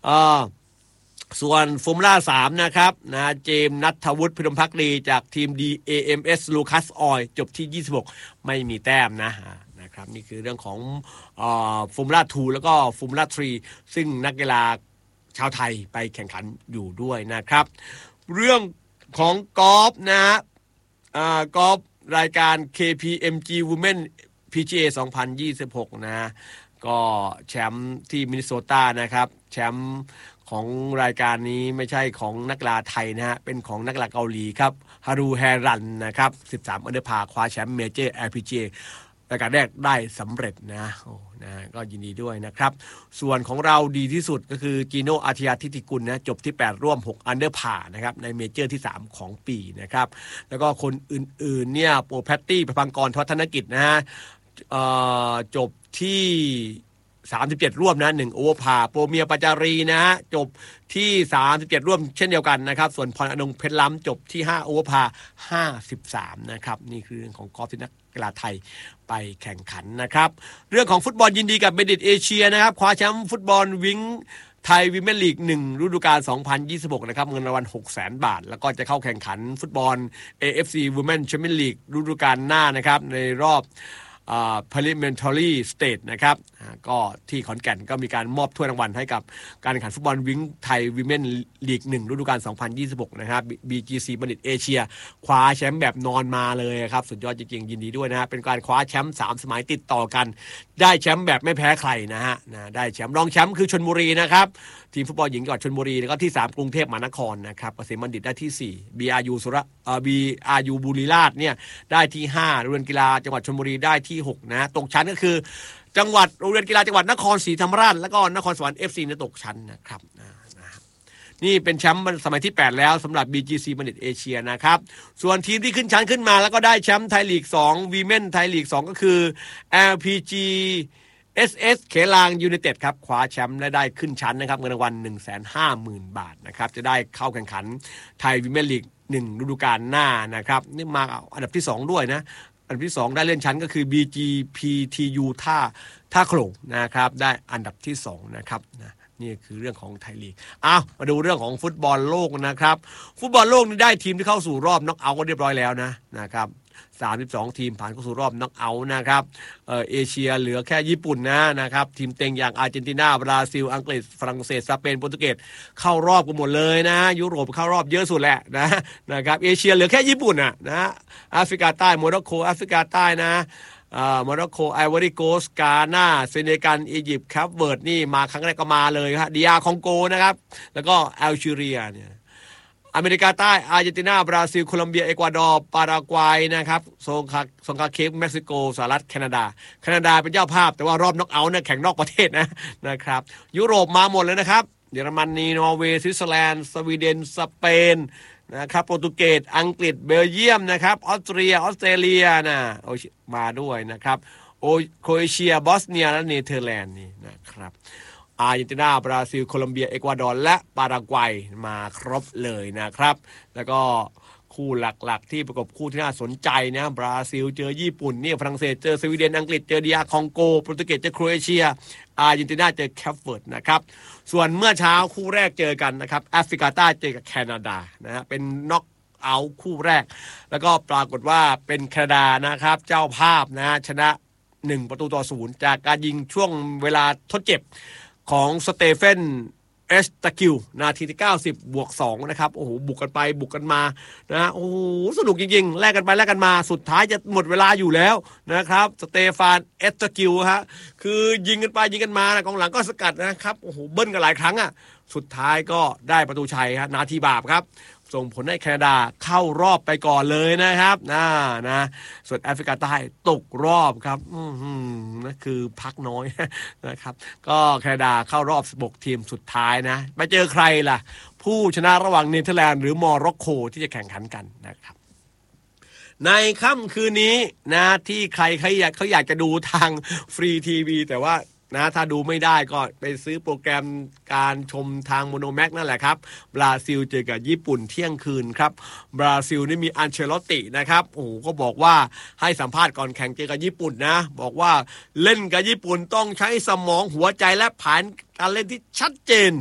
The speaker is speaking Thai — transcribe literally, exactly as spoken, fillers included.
อ่าส่วนฟอร์มูล่าสามนะครับนะเจมส์ณัฐวุฒิพิรมภักดีจากทีม ดี เอ เอ็ม เอส Lucas Oil จบที่ยี่สิบหกไม่มีแต้มนะนะครับนี่คือเรื่องของอ่าฟอร์มูล่าทูแล้วก็ฟอร์มูล่าสามซึ่งนักกีฬาชาวไทยไปแข่งขันอยู่ด้วยนะครับเรื่องของกอล์ฟนะอ่ากอล์ฟรายการ เค พี เอ็ม จี Women พี จี เอ สองพันยี่สิบหกนะก็แชมป์ที่มินนิโซตานะครับแชมป์ของรายการนี้ไม่ใช่ของนักกีฬาไทยนะฮะเป็นของนักกีฬาเกาหลีครับฮารุแฮรันนะครับสิบสามอันเดอร์พาคว้าแชมป์เมเจอร์ แอล พี จี เอ รายการแรกได้สำเร็จนะโอ้นะก็ยินดีด้วยนะครับส่วนของเราดีที่สุดก็คือจีโน่อาทิยาทิติกุลนะจบที่แปดร่วมหกอันเดอร์พานะครับในเมเจอร์ที่สามของปีนะครับแล้วก็คนอื่นๆเนี่ยโปรแพตตี้ประพังกรทวัฒนกิจนะฮะจบที่สามสิบเจ็ดร่วมนะหนึ่งโอเวอร์พาโปรเมียปาจารีนะฮะจบที่สามสิบเจ็ดร่วมเช่นเดียวกันนะครับส่วนพรอนงเพชรล้ำจบที่ห้าโอเวอร์พาห้าสิบสามนะครับนี่คือเรื่องของกอล์ฟที่นักกีฬาไทยไปแข่งขันนะครับเรื่องของฟุตบอลยินดีกับเบนดิตเอเชียนะครับคว้าแชมป์ฟุตบอลวิงไทยวิเมนลีกหนึ่งฤดูกาลสองพันยี่สิบหกนะครับเงินรางวัล หกแสน บาทแล้วก็จะเข้าแข่งขันฟุตบอล เอ เอฟ ซี Women Champions League ฤดูกาลหน้านะครับในรอบอ่า parliamentary state นะครับก็ที่ขอนแก่นก็มีการมอบถ้วยรางวัลให้กับการแข่งขันฟุตบอลวิงไทยวิเมนลีกหนึ่งฤดูกาลสองพันยี่สิบหกนะครับ บี จี ซี บัณฑิตเอเชียคว้าแชมป์แบบนอนมาเลยครับสุดยอดจริงๆยินดีด้วยนะฮะเป็นการคว้าแชมป์สามสมัยติดต่อกันได้แชมป์แบบไม่แพ้ใครนะฮะนะได้แชมป์รองแชมป์คือชลบุรีนะครับทีมฟุตบอลหญิงจังหวัดชลบุรีแล้วก็ที่สามกรุงเทพมหานครนะครับเกษมบัณฑิตได้ที่สี่ บี อาร์ ยู สุระเอ่อ บี อาร์ ยู บุรีราชเนี่ยได้ที่ห้าโรงเรียนกีฬาจังหวัดชลบุรีได้ที่หกนะตกชั้นก็คือจังหวัดโรงเรียนกีฬาจังหวัดนครศรีธรรมราชแล้วก็นครสวรรค์ เอฟ ซี เนี่ยตกชั้นนะครับนี่เป็นแชมป์สมัยที่แปดแล้วสำหรับ บี จี ซี บัณฑิตเอเชียนะครับส่วนทีมที่ขึ้นชั้นขึ้นมาแล้วก็ได้แชมป์ไทยลีกสองวีเมนไทยลีกสองก็คือ แอล พี จี เอส เอส เขลางยูไนเต็ดครับคว้าแชมป์และได้ขึ้นชั้นนะครับเงินรางวัล หนึ่งแสนห้าหมื่น บาทนะครับจะได้เข้าแข่งขันไทยวีเมนลีกหนึ่งฤดูกาลหน้านะครับนี่มาอันดับที่สองด้วยนะอันดับที่สองได้เลื่อนชั้นก็คือ บี จี พี ที ยู ท่าท่าโขลงนะครับได้อันดับที่สองนะครับนะนี่คือเรื่องของไทยลีกอ้าวมาดูเรื่องของฟุตบอลโลกนะครับฟุตบอลโลกนี่ได้ทีมที่เข้าสู่รอบน็อกเอาท์ก็เรียบร้อยแล้วนะนะครับสามสิบสองทีมผ่านเข้าสู่รอบน็อกเอาท์นะครับเอ่อเอเชียเหลือแค่ญี่ปุ่นนะนะครับทีมเต็งอย่างอาร์เจนตินาบราซิลอังกฤษฝรั่งเศสสเปนโปรตุเกสเข้ารอบกันหมดเลยนะยุโรปเข้ารอบเยอะสุดแหละนะนะครับเอเชียเหลือแค่ญี่ปุ่นอ่ะนะแอฟริกาใต้โมร็อกโกแอฟริกาใต้นะอ่าโมร็อกโกไอวอรี่โกสกาหน้าเซเนกัลอียิปต์แคปเวิร์ดนี่มาครั้งแรกก็มาเลยครับดีอาร์คองโกนะครับแล้วก็แอลจีเรียเนี่ยอเมริกาใต้อาร์เจนตินาบราซิลโคลอมเบียเอกวาดอร์ปารากวัยนะครับโซนคาโซนคาเคปเม็กซิโกสหรัฐแคนาดาแคนาดาเป็นเจ้าภาพแต่ว่ารอบน็อกเอาท์เนี่ยแข่งนอกประเทศนะนะครับยุโรปมาหมดเลยนะครับเยอรมนีนอร์เวย์สวิตเซอร์แลนด์สวีเดนสเปนนะครับโปรตุเกสอังกฤษเบลเยียมนะครับออสเตรียออสเตรเลียนะมาด้วยนะครับโอโครเอเชียบอสเนียและเนเธอร์แลนด์นี่นะครับอาร์เจนตินาบราซิลโคลอมเบียเอกวาดอร์และปารากวัยมาครบเลยนะครับแล้วก็คู่หลักๆที่ประกบคู่ที่น่าสนใจนะบราซิลเจอญี่ปุ่นเนี่ยฝรั่งเศสเจอสวีเดนอังกฤษเจอดีอาร์คองโกโปรตุเกสเจอโครเอเชียอาร์เจนตินาเจอแคปเวิร์ดนะครับส่วนเมื่อเช้าคู่แรกเจอกันนะครับแอฟริกาใต้เจอกับแคนาดานะฮะเป็นน็อกเอาคู่แรกแล้วก็ปรากฏว่าเป็นแคนาดานะครับเจ้าภาพนะชนะหนึ่งประตูต่อศูนย์จากการยิงช่วงเวลาทดเจ็บของสเตเฟนเอสตาคิวนาทีที่เก้าสิบบวกสองนะครับโอ้โหบุกกันไปบุกกันมานะโอ้โหสนุกจริงๆแลกกันไปแลกกันมาสุดท้ายจะหมดเวลาอยู่แล้วนะครับสเตฟานเอสตาคิวฮะคือยิงกันไปยิงกันมานะกองหลังก็สกัดนะครับโอ้โหเบิ้ลกันหลายครั้งอ่ะสุดท้ายก็ได้ประตูชัยฮะนาทีบาปครับส่งผลให้แคนาดาเข้ารอบไปก่อนเลยนะครับนะนะส่วนแอฟริกาใต้ตกรอบครับอืมนั่นคือพักน้อยนะครับก็แคนาดาเข้ารอบสิบหกทีมสุดท้ายนะไปเจอใครล่ะผู้ชนะระหว่างเนเธอร์แลนด์หรือโมร็อกโกที่จะแข่งขันกันนะครับในค่ำคืนนี้นะที่ใครเขาอยากเขาอยากจะดูทางฟรีทีวีแต่ว่านะถ้าดูไม่ได้ก็ไปซื้อโปรแกรมการชมทางโมโนแม็กนั่นแหละครับบราซิลเจอกับญี่ปุ่นเที่ยงคืนครับบราซิลนี่มีอันเชลอตตินะครับโอ้ก็บอกว่าให้สัมภาษณ์ก่อนแข่งเจอกับญี่ปุ่นนะบอกว่าเล่นกับญี่ปุ่นต้องใช้สมองหัวใจและแผนการเล่นที่ชัดเจน